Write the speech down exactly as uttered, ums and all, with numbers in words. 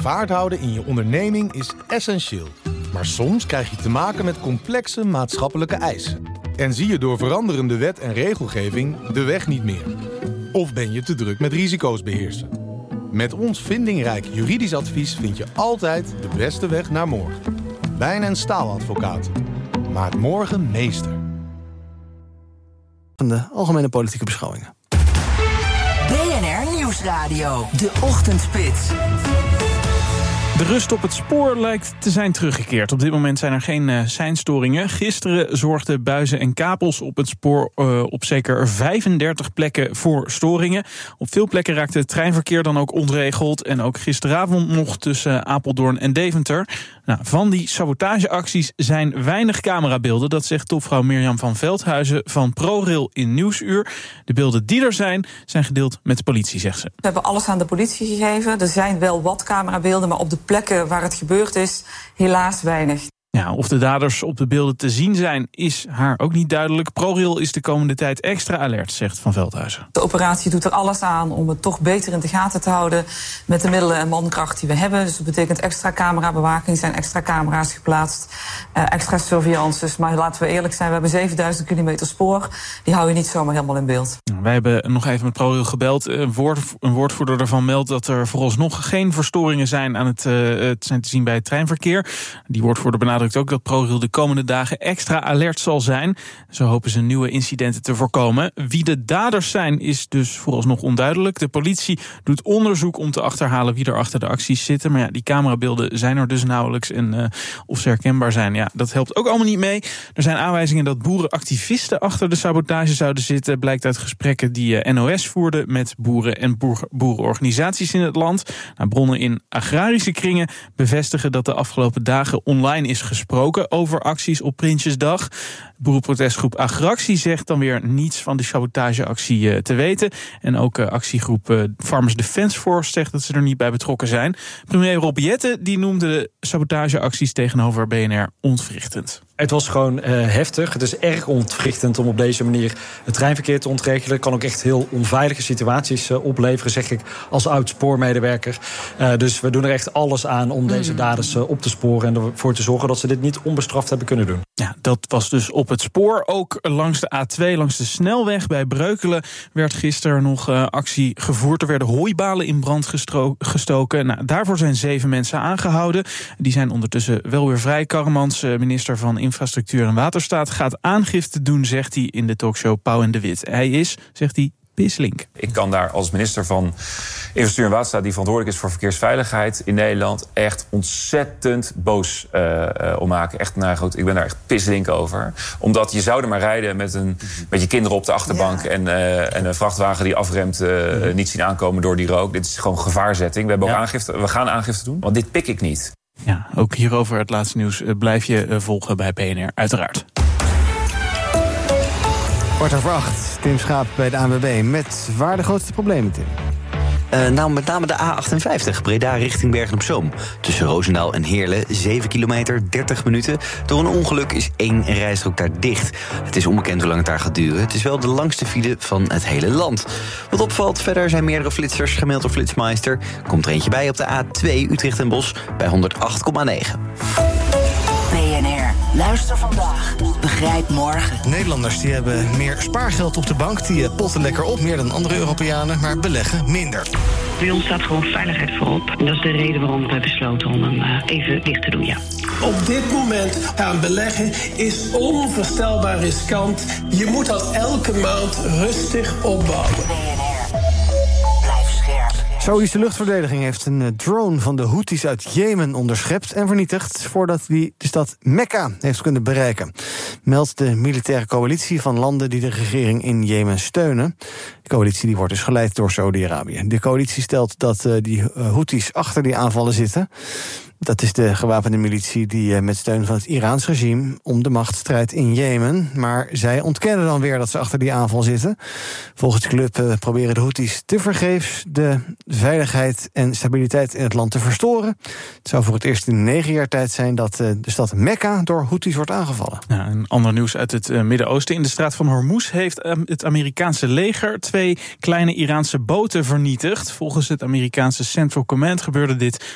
vaart houden in je onderneming is essentieel. Maar soms krijg je te maken met complexe maatschappelijke eisen. En zie je door veranderende wet en regelgeving de weg niet meer. Of ben je te druk met risico's beheersen. Met ons vindingrijk juridisch advies vind je altijd de beste weg naar morgen. Wijn- en Staaladvocaten. Maak morgen meester. Van de algemene politieke beschouwingen. B N R Nieuwsradio, de ochtendspits. De rust op het spoor lijkt te zijn teruggekeerd. Op dit moment zijn er geen uh, seinstoringen. Gisteren zorgden buizen en kapels op het spoor uh, op zeker vijfendertig plekken voor storingen. Op veel plekken raakte het treinverkeer dan ook ontregeld. En ook gisteravond nog tussen Apeldoorn en Deventer. Nou, van die sabotageacties zijn weinig camerabeelden. Dat zegt topvrouw Mirjam van Veldhuizen van ProRail in Nieuwsuur. De beelden die er zijn, zijn gedeeld met de politie, zegt ze. We hebben alles aan de politie gegeven. Er zijn wel wat camerabeelden, maar op de plekken waar het gebeurd is, helaas weinig. Ja, of de daders op de beelden te zien zijn, is haar ook niet duidelijk. ProRail is de komende tijd extra alert, zegt Van Veldhuizen. De operatie doet er alles aan om het toch beter in de gaten te houden met de middelen en mankracht die we hebben. Dus dat betekent extra camerabewaking, zijn extra camera's geplaatst, uh, extra surveillances. Maar laten we eerlijk zijn, we hebben zevenduizend kilometer spoor. Die hou je niet zomaar helemaal in beeld. Wij hebben nog even met ProRail gebeld. Een, woord, een woordvoerder daarvan meldt dat er vooralsnog geen verstoringen zijn aan het, uh, het zijn te zien bij het treinverkeer. Die woordvoerder benadrukt ook dat ProRail de komende dagen extra alert zal zijn. Zo hopen ze nieuwe incidenten te voorkomen. Wie de daders zijn is dus vooralsnog onduidelijk. De politie doet onderzoek om te achterhalen wie er achter de acties zitten. Maar ja, die camerabeelden zijn er dus nauwelijks. En uh, of ze herkenbaar zijn, ja, dat helpt ook allemaal niet mee. Er zijn aanwijzingen dat boerenactivisten achter de sabotage zouden zitten. Blijkt uit gesprekken die uh, N O S voerde met boeren en boer, boerenorganisaties in het land. Nou, bronnen in agrarische kringen bevestigen dat de afgelopen dagen online is gesproken over acties op Prinsjesdag. De boerenprotestgroep Agractie zegt dan weer niets van de sabotageactie uh, te weten. En ook uh, actiegroep uh, Farmers Defence Force zegt dat ze er niet bij betrokken zijn. Premier Rob Jetten die noemde de sabotageacties tegenover B N R ontwrichtend. Het was gewoon uh, heftig. Het is erg ontwrichtend om op deze manier het treinverkeer te ontregelen. Het kan ook echt heel onveilige situaties uh, opleveren, zeg ik als oud-spoormedewerker. Uh, dus we doen er echt alles aan om deze mm. daders uh, op te sporen en ervoor te zorgen dat ze dit niet onbestraft hebben kunnen doen. Ja, dat was dus op het spoor. Ook langs de A twee, langs de snelweg bij Breukelen werd gisteren nog uh, actie gevoerd. Er werden hooibalen in brand gestro- gestoken. Nou, daarvoor zijn zeven mensen aangehouden. Die zijn ondertussen wel weer vrij. Karremans, uh, minister van Infrastructuur en Waterstaat, gaat aangifte doen, zegt hij in de talkshow Pauw en de Wit. Hij is, zegt hij, pislink. Ik kan daar als minister van Infrastructuur en Waterstaat, die verantwoordelijk is voor verkeersveiligheid in Nederland, echt ontzettend boos uh, uh, om maken. Echt, nou goed, ik ben daar echt pislink over. Omdat je zou er maar rijden met, een, met je kinderen op de achterbank ja. en, uh, en een vrachtwagen die afremt, uh, mm-hmm. niet zien aankomen door die rook. Dit is gewoon gevaarzetting. We, hebben ja. ook aangifte, we gaan aangifte doen, want dit pik ik niet. Ja, ook hierover het laatste nieuws blijf je volgen bij B N R, uiteraard. Kwart over acht, Tim Schaap bij de A N W B. Met waar de grootste problemen, Tim? Uh, nou, met name de A achtenvijftig, Breda richting Bergen-op-Zoom. Tussen Roosendaal en Heerlen, zeven kilometer, dertig minuten. Door een ongeluk is één rijstrook daar dicht. Het is onbekend hoe lang het daar gaat duren. Het is wel de langste file van het hele land. Wat opvalt, verder zijn meerdere flitsers gemeld door Flitsmeister. Komt er eentje bij op de A twee Utrecht en Bosch bij honderdacht komma negen. B N R. Luister vandaag. Begrijp morgen. Nederlanders die hebben meer spaargeld op de bank. Die potten lekker op, meer dan andere Europeanen, maar beleggen minder. Bij ons staat gewoon veiligheid voorop. En dat is de reden waarom we hebben besloten om hem uh, even dicht te doen, ja. Op dit moment aan beleggen is onvoorstelbaar riskant. Je moet dat elke maand rustig opbouwen. B N R. Blijf scherp. Saoedische luchtverdediging heeft een drone van de Houthis uit Jemen onderschept en vernietigd voordat hij de stad Mekka heeft kunnen bereiken. Meldt de militaire coalitie van landen die de regering in Jemen steunen. De coalitie die wordt dus geleid door Saudi-Arabië. De coalitie stelt dat uh, die uh, Houthis achter die aanvallen zitten. Dat is de gewapende militie die met steun van het Iraans regime om de macht strijdt in Jemen. Maar zij ontkennen dan weer dat ze achter die aanval zitten. Volgens de club uh, proberen de Houthis tevergeefs de veiligheid en stabiliteit in het land te verstoren. Het zou voor het eerst in negen jaar tijd zijn dat uh, de stad Mekka door Houthis wordt aangevallen. Ja, een ander nieuws uit het uh, Midden-Oosten. In de straat van Hormuz heeft uh, het Amerikaanse leger twee kleine Iraanse boten vernietigd. Volgens het Amerikaanse Central Command gebeurde dit